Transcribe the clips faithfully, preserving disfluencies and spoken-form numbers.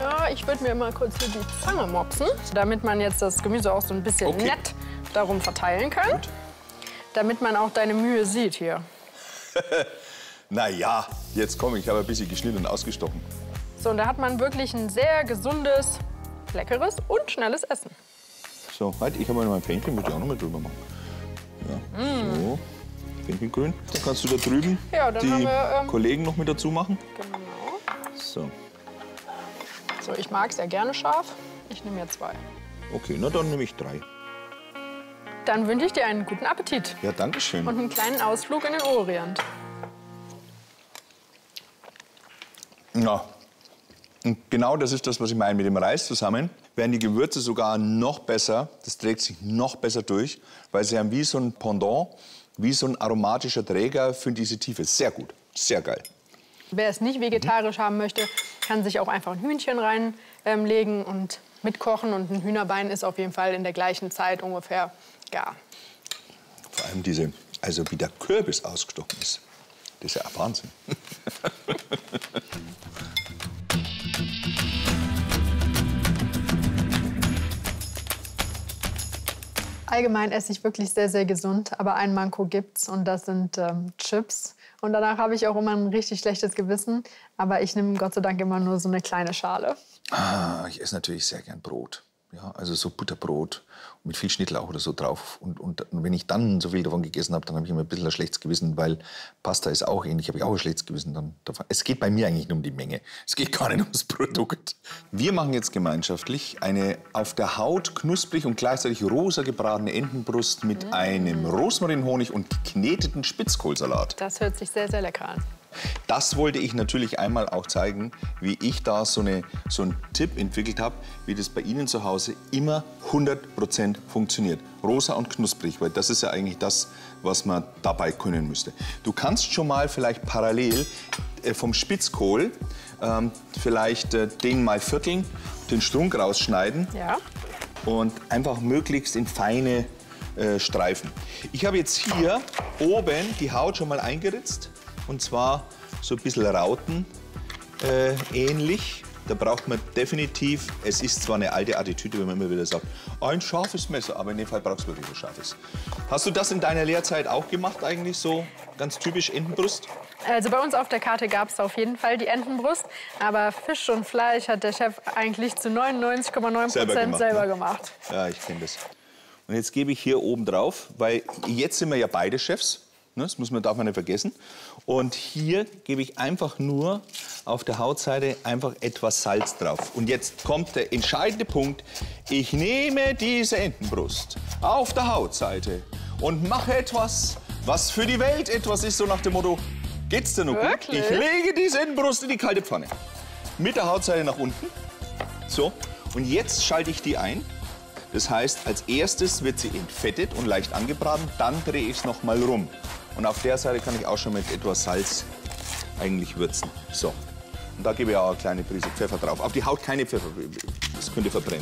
Ja, ich würde mir immer kurz hier die Zange mopsen, damit man jetzt das Gemüse auch so ein bisschen okay. nett darum verteilen kann. Gut. Damit man auch deine Mühe sieht hier. Na ja, jetzt komme ich, ich habe ein bisschen geschnitten und ausgestochen. So, und da hat man wirklich ein sehr gesundes, leckeres und schnelles Essen. So, halt, ich habe mal mein Fähnchen, muss ich auch noch mal drüber machen. Ja, mm. so, Fähnchengrün. Dann kannst du da drüben ja, dann die haben wir, ähm, Kollegen noch mit dazu machen. Genau. So. So, ich mag sehr gerne scharf. Ich nehme mir zwei. Okay, na dann nehme ich drei. Dann wünsche ich dir einen guten Appetit. Ja, danke schön. Und einen kleinen Ausflug in den Orient. Ja, und genau das ist das, was ich meine. Mit dem Reis zusammen werden die Gewürze sogar noch besser. Das trägt sich noch besser durch, weil sie haben wie so ein Pendant, wie so ein aromatischer Träger für diese Tiefe. Sehr gut, sehr geil. Wer es nicht vegetarisch mhm. haben möchte, kann sich auch einfach ein Hühnchen reinlegen ähm, und mitkochen. Und ein Hühnerbein ist auf jeden Fall in der gleichen Zeit ungefähr gar. Vor allem diese, also wie der Kürbis ausgestochen ist. Das ist ja ein Wahnsinn. Allgemein esse ich wirklich sehr, sehr gesund, aber ein Manko gibt's und das sind ähm, Chips. Und danach habe ich auch immer ein richtig schlechtes Gewissen, aber ich nehme Gott sei Dank immer nur so eine kleine Schale. Ah, ich esse natürlich sehr gern Brot. Ja, also so Butterbrot mit viel Schnittlauch oder so drauf. Und, und wenn ich dann so viel davon gegessen habe, dann habe ich immer ein bisschen ein schlechtes Gewissen, weil Pasta ist auch ähnlich. Habe ich auch ein schlechtes Gewissen dann davon. Es geht bei mir eigentlich nur um die Menge. Es geht gar nicht ums Produkt. Wir machen jetzt gemeinschaftlich eine auf der Haut knusprig und gleichzeitig rosa gebratene Entenbrust mit mm. einem Rosmarinhonig und gekneteten Spitzkohlsalat. Das hört sich sehr, sehr lecker an. Das wollte ich natürlich einmal auch zeigen, wie ich da so, eine, so einen Tipp entwickelt habe, wie das bei Ihnen zu Hause immer hundert Prozent funktioniert. Rosa und knusprig, weil das ist ja eigentlich das, was man dabei können müsste. Du kannst schon mal vielleicht parallel äh, vom Spitzkohl ähm, vielleicht äh, den mal vierteln, den Strunk rausschneiden ja. und einfach möglichst in feine äh, Streifen. Ich habe jetzt hier oben die Haut schon mal eingeritzt. Und zwar so ein bisschen Rauten äh, ähnlich. Da braucht man definitiv, es ist zwar eine alte Attitüde, wenn man immer wieder sagt, ein scharfes Messer, aber in dem Fall brauchst du wirklich ein scharfes. Hast du das in deiner Lehrzeit auch gemacht eigentlich, so ganz typisch Entenbrust? Also bei uns auf der Karte gab es auf jeden Fall die Entenbrust, aber Fisch und Fleisch hat der Chef eigentlich zu neunundneunzig Komma neun Prozent selber ne? gemacht. Ja, ich kenne das. Und jetzt gebe ich hier oben drauf, weil jetzt sind wir ja beide Chefs. Das muss man, darf man nicht vergessen. Und hier gebe ich einfach nur auf der Hautseite einfach etwas Salz drauf. Und jetzt kommt der entscheidende Punkt. Ich nehme diese Entenbrust auf der Hautseite und mache etwas, was für die Welt etwas ist, so nach dem Motto, geht's dir noch gut? Ich lege diese Entenbrust in die kalte Pfanne. Mit der Hautseite nach unten. So. Und jetzt schalte ich die ein. Das heißt, als erstes wird sie entfettet und leicht angebraten. Dann drehe ich es noch mal rum. Und auf der Seite kann ich auch schon mit etwas Salz eigentlich würzen. So. Und da gebe ich auch eine kleine Prise Pfeffer drauf. Auf die Haut keine Pfeffer, das könnte verbrennen.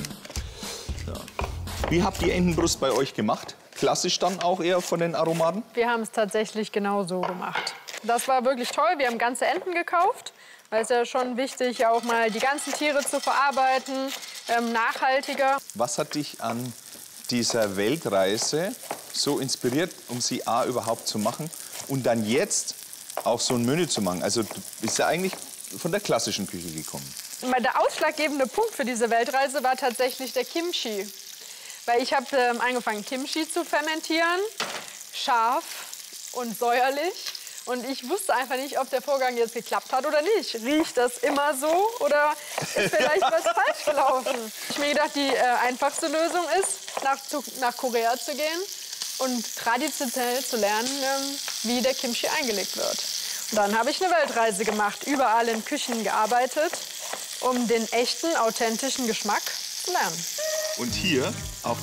Ja. Wie habt ihr Entenbrust bei euch gemacht? Klassisch dann auch eher von den Aromaten? Wir haben es tatsächlich genau so gemacht. Das war wirklich toll. Wir haben ganze Enten gekauft. Weil es ja schon wichtig, auch mal die ganzen Tiere zu verarbeiten, ähm, nachhaltiger. Was hat dich an dieser Weltreise so inspiriert, um sie A überhaupt zu machen und dann jetzt auch so ein Menü zu machen? Also du bist ja eigentlich von der klassischen Küche gekommen. Der ausschlaggebende Punkt für diese Weltreise war tatsächlich der Kimchi. Weil ich habe ähm, angefangen, Kimchi zu fermentieren, scharf und säuerlich. Und ich wusste einfach nicht, ob der Vorgang jetzt geklappt hat oder nicht. Riecht das immer so oder ist vielleicht was falsch gelaufen? Ich habe mir gedacht, die äh, einfachste Lösung ist, nach, zu, nach Korea zu gehen und traditionell zu lernen, ähm, wie der Kimchi eingelegt wird. Und dann habe ich eine Weltreise gemacht, überall in Küchen gearbeitet, um den echten, authentischen Geschmack zu lernen. Und hier auf